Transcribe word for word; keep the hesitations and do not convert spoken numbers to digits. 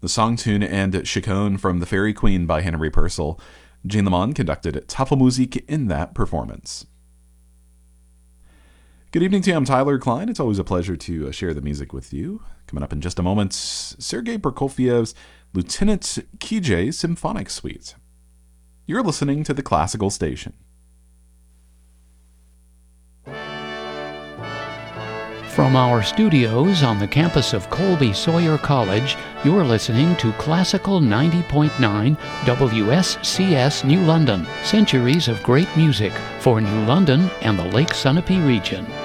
The song tune and Chacon from The Fairy Queen by Henry Purcell. Gene Lamond conducted Tafelmusik in that performance. Good evening to you. I'm Tyler Klein. It's always a pleasure to uh, share the music with you. Coming up in just a moment, Sergei Prokofiev's Lieutenant Kijé Symphonic Suite. You're listening to the Classical Station. From our studios on the campus of Colby Sawyer College, you're listening to Classical ninety point nine W S C S New London. Centuries of great music for New London and the Lake Sunapee region.